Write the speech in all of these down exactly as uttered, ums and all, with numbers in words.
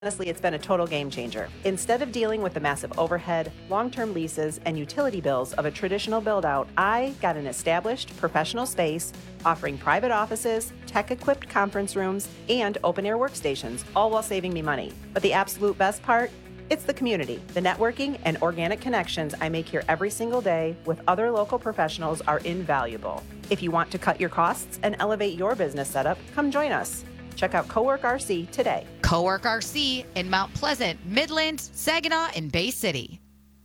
Honestly, it's been a total game changer. Instead of dealing with the massive overhead, long-term leases, and utility bills of a traditional build-out, I got an established professional space offering private offices, tech-equipped conference rooms, and open-air workstations, all while saving me money. But the absolute best part? It's the community. The networking and organic connections I make here every single day with other local professionals are invaluable. If you want to cut your costs and elevate your business setup, come join us. Check out Cowork R C today. Cowork R C in Mount Pleasant, Midland, Saginaw, and Bay City.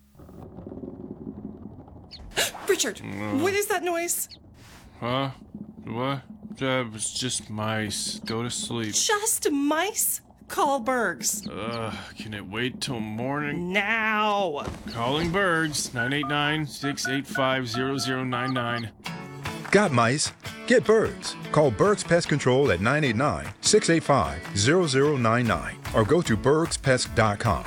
Richard, Uh, what is that noise? Huh? What? That was just mice. Go to sleep. Just mice? Call Bergs. Ugh, can it wait till morning? Now. Calling Bergs, nine eight nine, six eight five, zero zero nine nine. Got mice? Get Bergs. Call Bergs Pest Control at nine eight nine, six eight five, zero zero nine nine or go to bergs pest dot com.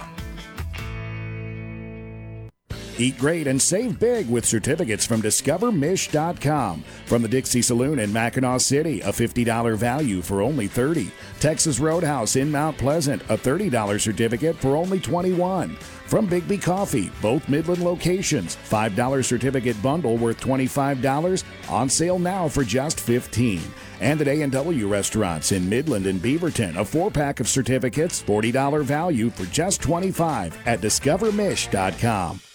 Eat great and save big with certificates from discover mish dot com. From the Dixie Saloon in Mackinac City, a fifty dollars value for only thirty dollars. Texas Roadhouse in Mount Pleasant, a thirty dollars certificate for only twenty-one dollars. From Bigby Coffee, both Midland locations, five dollars certificate bundle worth twenty-five dollars, on sale now for just fifteen dollars. And at A and W Restaurants in Midland and Beaverton, a four-pack of certificates, forty dollars value for just twenty-five dollars at discover mish dot com.